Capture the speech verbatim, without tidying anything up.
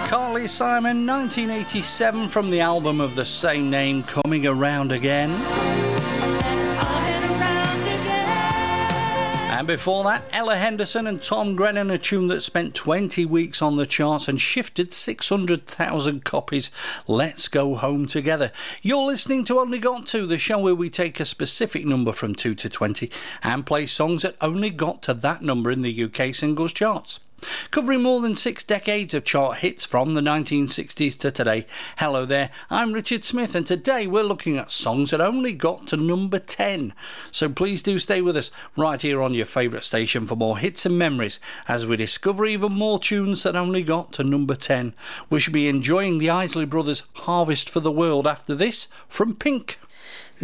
Carly Simon, nineteen eighty-seven, from the album of the same name, Coming Around Again. And before that, Ella Henderson and Tom Grennan, a tune that spent twenty weeks on the charts and shifted six hundred thousand copies, Let's Go Home Together. You're listening to Only Got To, the show where we take a specific number from two to twenty and play songs that only got to that number in the U K singles charts. Covering more than six decades of chart hits from the nineteen sixties to today. Hello there, I'm Richard Smith, and today we're looking at songs that only got to number ten. So please do stay with us right here on your favourite station for more hits and memories as we discover even more tunes that only got to number ten. We should be enjoying the Isley Brothers' Harvest for the World after this from Pink.